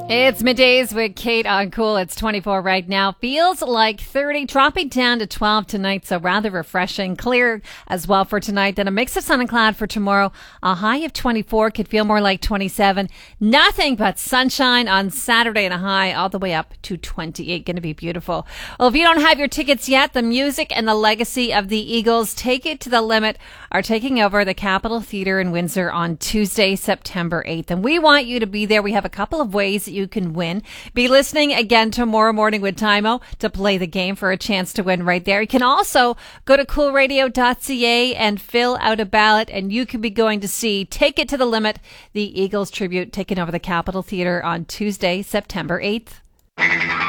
It's middays with Kate on Cool. It's 24 right now. Feels like 30, dropping down to 12 tonight, so rather refreshing. Clear as well for tonight. Then a mix of sun and cloud for tomorrow. A high of 24, could feel more like 27. Nothing but sunshine on Saturday and a high all the way up to 28. Going to be beautiful. Well, if you don't have your tickets yet, the music and the legacy of the Eagles, Take It to the Limit, are taking over the Capitol Theatre in Windsor on Tuesday, September 8th. And we want you to be there. We have a couple of ways that you can win. Be listening again tomorrow morning with Timo to play the game for a chance to win right there. You can also go to coolradio.ca and fill out a ballot, and you could be going to see Take It to the Limit, the Eagles tribute taking over the Capitol Theatre on Tuesday, September 8th.